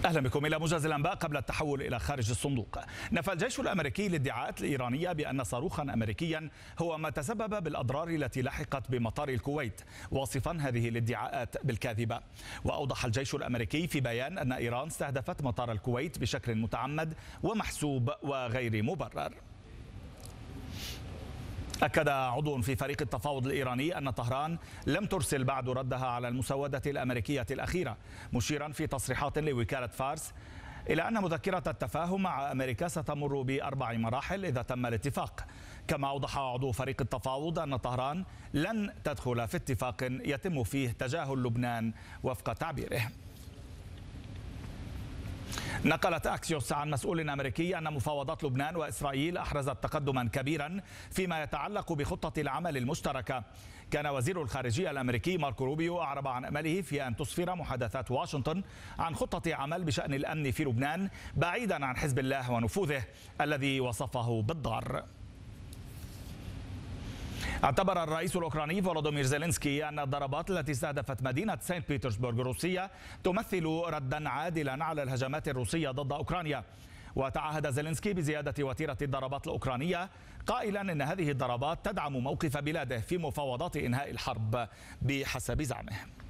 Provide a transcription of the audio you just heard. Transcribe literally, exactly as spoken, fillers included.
أهلا بكم إلى موجز الأنباء. قبل التحول إلى خارج الصندوق، نفى الجيش الأمريكي الادعاءات الإيرانية بأن صاروخا أمريكيا هو ما تسبب بالأضرار التي لحقت بمطار الكويت، واصفا هذه الادعاءات بالكاذبة. وأوضح الجيش الأمريكي في بيان أن إيران استهدفت مطار الكويت بشكل متعمد ومحسوب وغير مبرر. أكد عضو في فريق التفاوض الإيراني أن طهران لم ترسل بعد ردها على المسودة الأمريكية الأخيرة، مشيرا في تصريحات لوكالة فارس إلى أن مذكرة التفاهم مع أمريكا ستمر بأربع مراحل إذا تم الاتفاق. كما أوضح عضو فريق التفاوض أن طهران لن تدخل في اتفاق يتم فيه تجاهل لبنان وفق تعبيره. نقلت أكسيوس عن مسؤول أمريكي أن مفاوضات لبنان وإسرائيل أحرزت تقدما كبيرا فيما يتعلق بخطة العمل المشتركة. كان وزير الخارجية الأمريكي ماركو روبيو أعرب عن أمله في أن تسفر محادثات واشنطن عن خطة عمل بشأن الأمن في لبنان بعيدا عن حزب الله ونفوذه الذي وصفه بالضار. اعتبر الرئيس الأوكراني فولودومير زيلينسكي أن الضربات التي استهدفت مدينة سانت بطرسبرغ الروسية تمثل ردا عادلا على الهجمات الروسية ضد أوكرانيا. وتعهد زيلينسكي بزيادة وتيرة الضربات الأوكرانية، قائلا أن هذه الضربات تدعم موقف بلاده في مفاوضات إنهاء الحرب بحسب زعمه.